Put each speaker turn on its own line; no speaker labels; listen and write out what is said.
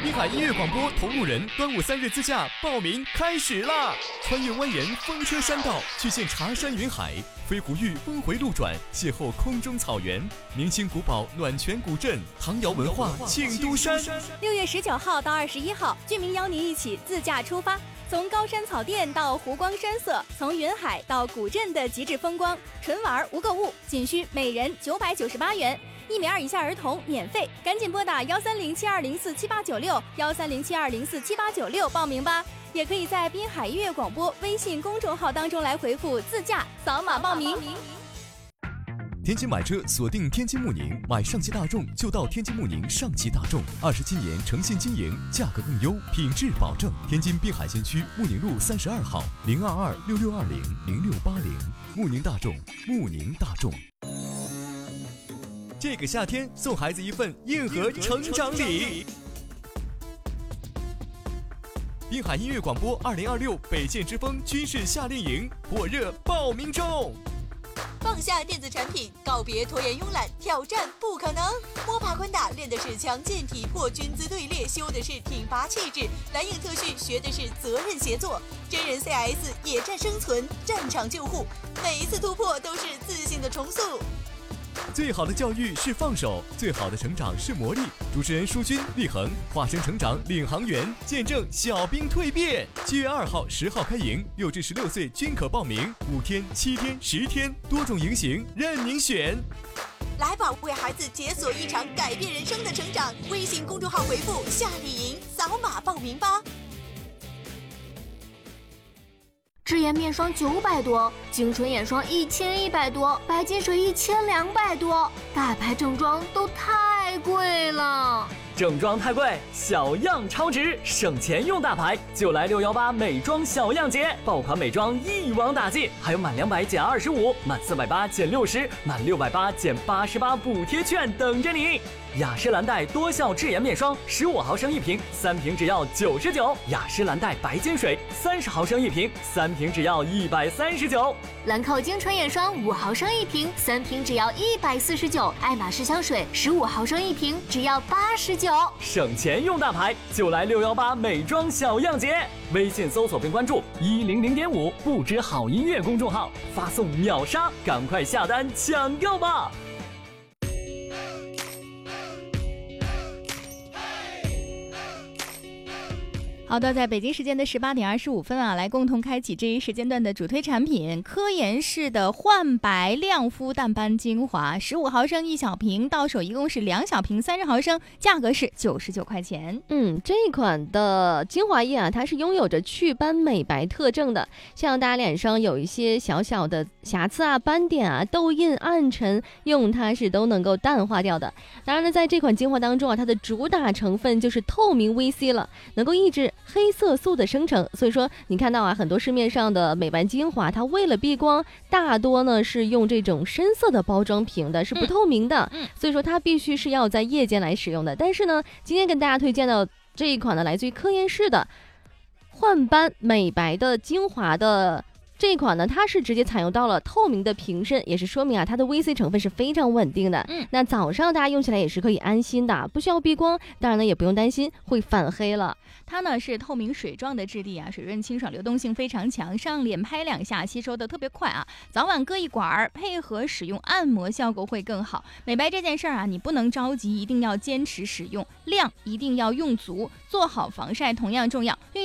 滨海音乐广播同路人端午3日自驾报名开始啦！穿越蜿蜒风车山道，去见茶山云海，飞狐峪峰回路转，邂逅空中草原，明星古堡暖泉古镇，唐窑文化庆都山。
6月19号到21号，俊明邀您一起自驾出发，从高山草甸到湖光山色，从云海到古镇的极致风光，纯玩无购物，仅需每人998元。1米2以下儿童免费，赶紧拨打13072047896，13072047896报名吧。也可以在滨海音乐广播微信公众号当中来回复自驾，扫码报名。
天津买车锁定天津慕宁，买上汽大众就到天津慕宁上汽大众，27年诚信经营，价格更优，品质保证。天津滨海新区慕宁路32号，02266200680，慕宁大众，慕宁大众。这个夏天送孩子一份硬核成长礼。滨海音乐广播2026北线之风军事夏令营火热报名中。
放下电子产品，告别拖延慵懒，挑战不可能。摸爬滚打练的是强健体魄，军姿队列修的是挺拔气质，蓝影特训学的是责任协作，真人 CIS 野战生存，战场救护，每一次突破都是自信的重塑。
最好的教育是放手，最好的成长是磨砺。主持人舒军、立恒化身成长领航员，见证小兵蜕变。7月2号、10号开营，6至16岁均可报名，5天、7天、10天，多种营型任您选。
来吧，为孩子解锁一场改变人生的成长。微信公众号回复夏令营，扫码报名吧。
智颜面霜900多，精纯眼霜1100多，白金水1200多，大牌正装都太贵了。
正装太贵，小样超值，省钱用大牌，就来618美妆小样节，爆款美妆一网打尽，还有满200减25，满480减60，满680减88补贴券等着你。雅诗兰黛多效智颜面霜15毫升1瓶，3瓶只要99；雅诗兰黛白金水30毫升1瓶，3瓶只要139；
兰蔻精纯眼霜5毫升1瓶，3瓶只要149；爱马仕香水15毫升1瓶，只要89。
省钱用大牌，就来618美妆小样节。微信搜索并关注100.5不知好音乐公众号，发送秒杀，赶快下单抢购吧。
好的，在北京时间的18点25分啊，来共同开启这一时间段的主推产品——科颜氏的焕白亮肤淡斑精华，15毫升1小瓶，到手一共是2小瓶30毫升，价格是99块钱。
这一款的精华液啊，它是拥有着祛斑美白特征的，像大家脸上有一些小小的瑕疵啊、斑点啊、痘印、暗沉，用它是都能够淡化掉的。当然呢，在这款精华当中啊，它的主打成分就是透明 VC 了，能够抑制黑色素的生成，所以说你看到啊，很多市面上的美白精华，它为了避光，大多呢是用这种深色的包装瓶的，是不透明的，所以说它必须是要在夜间来使用的。但是呢，今天跟大家推荐的这一款呢，来自于科颜氏的焕斑美白的精华的这一款呢，它是直接采用到了透明的瓶身，也是说明啊，它的 VC 成分是非常稳定的。那早上大家用起来也是可以安心的，不需要避光，当然呢也不用担心会反黑了。
它呢是透明水状的质地啊，水润清爽，流动性非常强，上脸拍2下吸收的特别快啊，早晚各一管，配合使用按摩效果会更好。美白这件事儿啊，你不能着急，一定要坚持使用，量一定要用足，做好防晒同样重要。